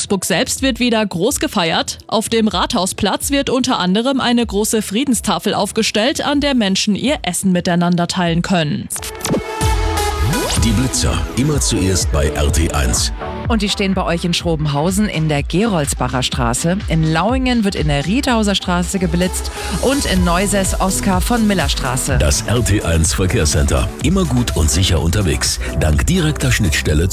Augsburg selbst wird wieder groß gefeiert. Auf dem Rathausplatz wird unter anderem eine große Friedenstafel aufgestellt, an der Menschen ihr Essen miteinander teilen können. Die Blitzer, immer zuerst bei RT1. Und die stehen bei euch in Schrobenhausen in der Geroldsbacher Straße. In Lauingen wird in der Riedhauser Straße geblitzt und in Neusäß Oskar von Miller Straße. Das RT1 Verkehrscenter. Immer gut und sicher unterwegs. Dank direkter Schnittstelle